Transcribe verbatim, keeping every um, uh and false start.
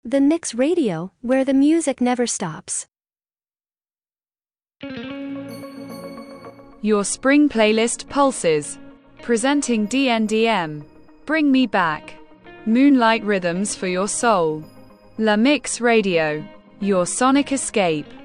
The Mix Radio, where the music never stops. Your spring playlist pulses. Presenting D N D M. Bring Me Back. Moonlight rhythms for your soul. La Mix Radio. Your sonic escape.